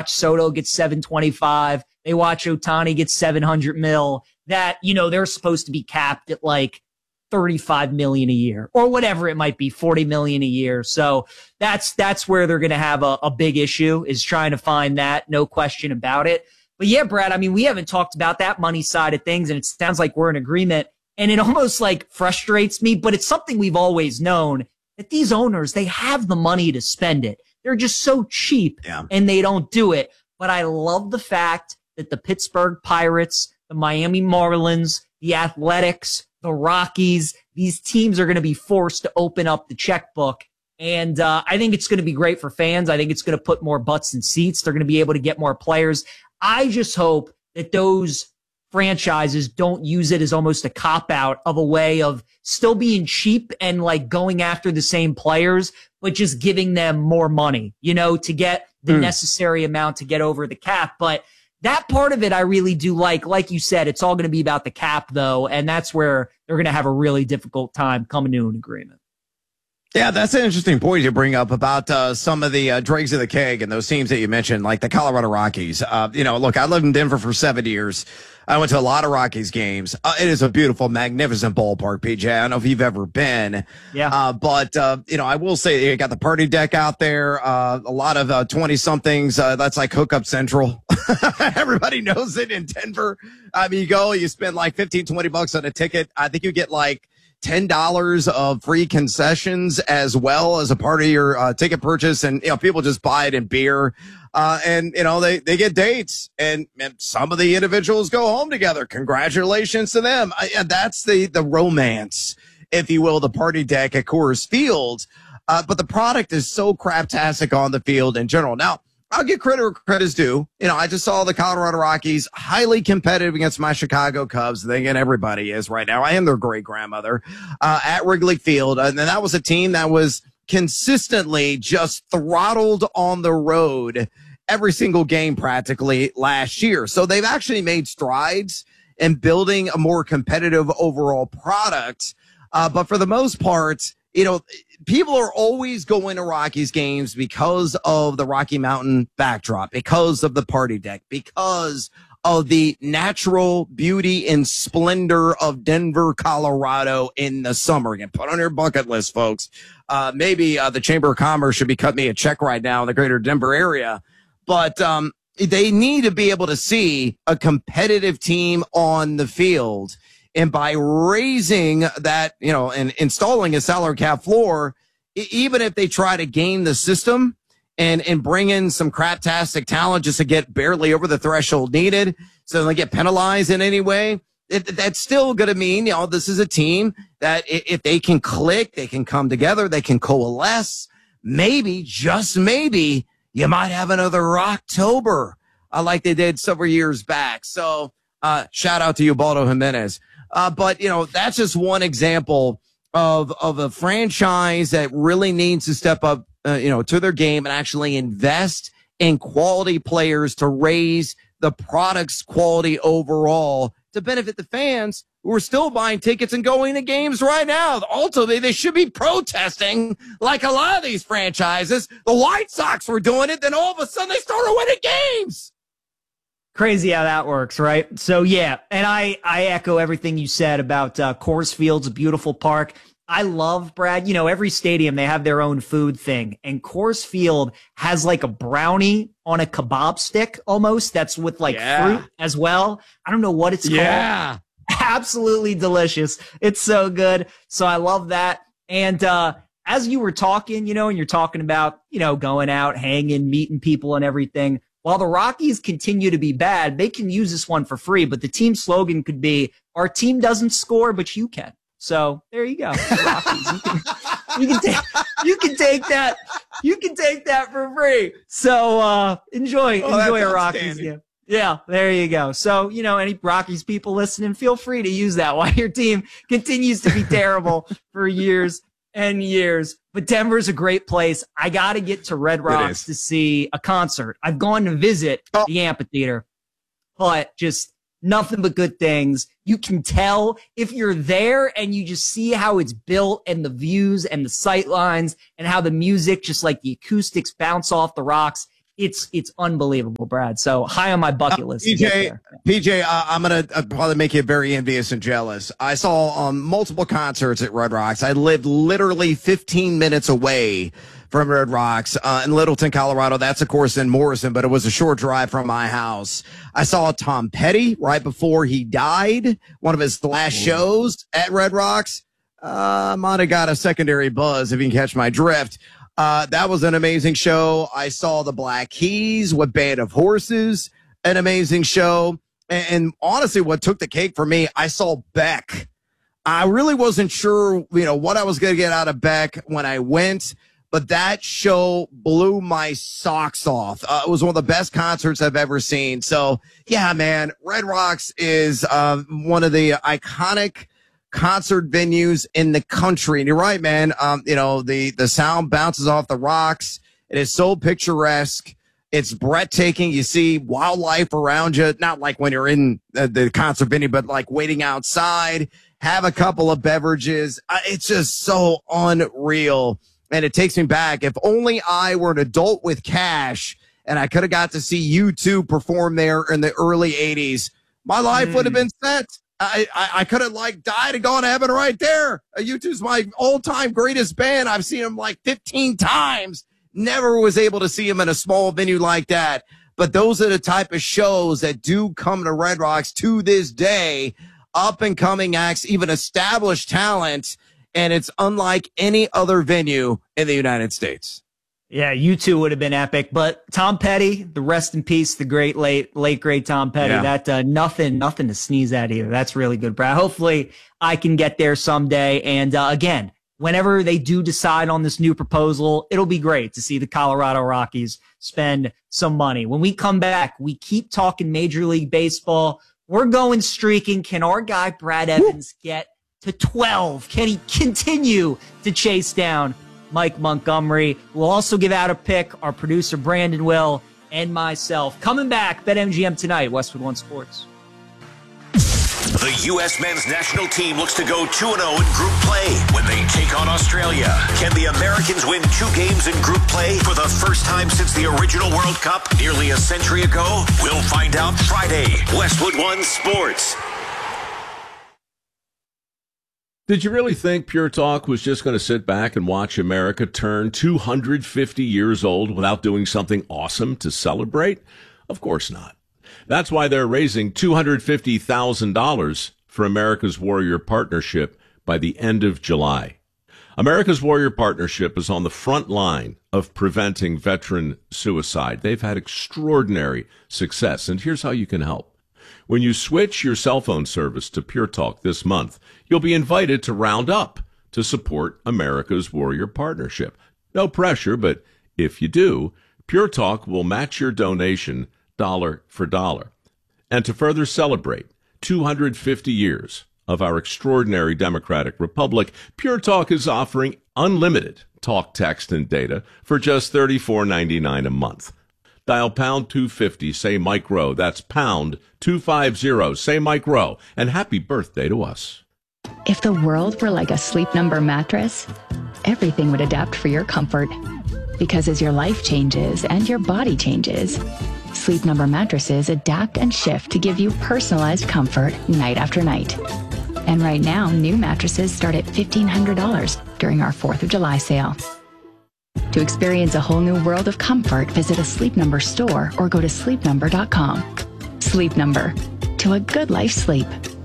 watch Soto get 725. They watch Ohtani get 700 mil. That, you know, they're supposed to be capped at like 35 million a year or whatever it might be, 40 million a year. So that's where they're going to have a big issue, is trying to find that. No question about it. But yeah, Brad, I mean, we haven't talked about that money side of things, and it sounds like we're in agreement, and it almost like frustrates me, but it's something we've always known, that these owners, they have the money to spend it. They're just so cheap and they don't do it. But I love the fact that the Pittsburgh Pirates, the Miami Marlins, the Athletics, the Rockies, these teams are going to be forced to open up the checkbook. And I think it's going to be great for fans. I think it's going to put more butts in seats. They're going to be able to get more players. I just hope that those franchises don't use it as almost a cop-out of a way of still being cheap and like going after the same players, but just giving them more money, you know, to get the necessary amount to get over the cap. But that part of it I really do like you said, it's all going to be about the cap though. And that's where they're going to have a really difficult time coming to an agreement. Yeah, that's an interesting point you bring up about some of the dregs of the keg and those teams that you mentioned, like the Colorado Rockies. You know, look, I lived in Denver for 7 years. I went to a lot of Rockies games. It is a beautiful, magnificent ballpark, PJ. I don't know if you've ever been. Yeah. But you know, I will say you got the party deck out there. A lot of 20-somethings. That's like hookup central. Everybody knows it in Denver. I mean, you go, you spend like $15-20 on a ticket. I think you get like $10 of free concessions as well as a part of your ticket purchase. And, you know, people just buy it in beer. And, you know, they get dates, and some of the individuals go home together. Congratulations to them. And that's the romance, if you will, the party deck at Coors Field. But the product is so craptastic on the field in general. Now, I'll give credit where credit's due. You know, I just saw the Colorado Rockies highly competitive against my Chicago Cubs. Again, everybody is right now. I am their great grandmother at Wrigley Field. And that was a team that was consistently just throttled on the road every single game practically last year. So they've actually made strides in building a more competitive overall product. But for the most part, you know, people are always going to Rockies games because of the Rocky Mountain backdrop, because of the party deck, because of the natural beauty and splendor of Denver, Colorado in the summer. Again, put on your bucket list, folks. Maybe the Chamber of Commerce should be cutting me a check right now in the greater Denver area. But they need to be able to see a competitive team on the field. And by raising that, you know, and installing a salary cap floor, even if they try to game the system and bring in some craptastic talent just to get barely over the threshold needed, so they get penalized in any way, that's still going to mean, you know, this is a team that if they can click, they can come together, they can coalesce, maybe, just maybe, you might have another Rocktober like they did several years back. So shout out to Ubaldo Jimenez. But, you know, that's just one example of a franchise that really needs to step up, you know, to their game and actually invest in quality players to raise the product's quality overall to benefit the fans who are still buying tickets and going to games right now. Ultimately, they should be protesting like a lot of these franchises. The White Sox were doing it, then all of a sudden they started winning games. Crazy how that works, right? So, yeah, and I echo everything you said about Coors Field's a beautiful park. I love, Brad, you know, every stadium, they have their own food thing. And Coors Field has like a brownie on a kebab stick almost that's with like fruit as well. I don't know what it's called. Absolutely delicious. It's so good. So I love that. And as you were talking, you know, and you're talking about, you know, going out, hanging, meeting people and everything. While the Rockies continue to be bad, they can use this one for free, but the team slogan could be, our team doesn't score, but you can. So there you go. Rockies. You can take that. You can take that for free. So enjoy a Rockies game. Yeah, there you go. So, you know, any Rockies people listening, feel free to use that while your team continues to be terrible for years and years. But Denver's a great place. I got to get to Red Rocks to see a concert. I've gone to visit the amphitheater, but just nothing but good things. You can tell if you're there and you just see how it's built and the views and the sight lines and how the music, just like the acoustics bounce off the rocks. It's unbelievable, Brad. So high on my bucket list. PJ, I'm going to probably make you very envious and jealous. I saw multiple concerts at Red Rocks. I lived literally 15 minutes away from Red Rocks in Littleton, Colorado. That's, of course, in Morrison, but it was a short drive from my house. I saw Tom Petty right before he died, one of his last shows at Red Rocks. Might have got a secondary buzz, if you can catch my drift. That was an amazing show. I saw the Black Keys with Band of Horses, an amazing show. And honestly, what took the cake for me, I saw Beck. I really wasn't sure, what I was going to get out of Beck when I went, but that show blew my socks off. It was one of the best concerts I've ever seen. So yeah, man, Red Rocks is one of the iconic concert venues in the country. And you're right, man. The sound bounces off the rocks. It is so picturesque. It's breathtaking. You see wildlife around you, not like when you're in the concert venue, but like waiting outside, have a couple of beverages. It's just so unreal. And it takes me back. If only I were an adult with cash and I could have got to see U2 perform there in the early 80s, my life would have been set. I could have died and gone to heaven right there. U2's my all-time greatest band. I've seen them 15 times. Never was able to see them in a small venue like that. But those are the type of shows that do come to Red Rocks to this day. Up and coming acts, even established talent. And it's unlike any other venue in the United States. Yeah, U2 would have been epic, but Tom Petty, the rest in peace, the late great Tom Petty. Yeah. That nothing to sneeze at either. That's really good, Brad. Hopefully, I can get there someday. And again, whenever they do decide on this new proposal, it'll be great to see the Colorado Rockies spend some money. When we come back, we keep talking Major League Baseball. We're going streaking. Can our guy Brad Evans get to 12? Can he continue to chase down Mike Montgomery? We'll also give out a pick. Our producer Brandon will, and myself. Coming back, BetMGM tonight, Westwood One Sports. The U.S. men's national team looks to go 2-0 in group play when they take on Australia. Can the Americans win 2 games in group play for the first time since the original World Cup nearly a century ago? We'll find out Friday. Westwood One Sports. Did you really think Pure Talk was just going to sit back and watch America turn 250 years old without doing something awesome to celebrate? Of course not. That's why they're raising $250,000 for America's Warrior Partnership by the end of July. America's Warrior Partnership is on the front line of preventing veteran suicide. They've had extraordinary success, and here's how you can help. When you switch your cell phone service to Pure Talk this month, you'll be invited to round up to support America's Warrior Partnership. No pressure, but if you do, Pure Talk will match your donation dollar for dollar. And to further celebrate 250 years of our extraordinary democratic republic, Pure Talk is offering unlimited talk, text, and data for just $34.99 a month. Dial pound 250, say Mike Rowe. That's pound 250, say Mike Rowe. And happy birthday to us. If the world were like a Sleep Number mattress, everything would adapt for your comfort. Because as your life changes and your body changes, Sleep Number mattresses adapt and shift to give you personalized comfort night after night. And right now, new mattresses start at $1,500 during our 4th of July sale. To experience a whole new world of comfort, visit a Sleep Number store or go to sleepnumber.com. Sleep Number. To a good life sleep.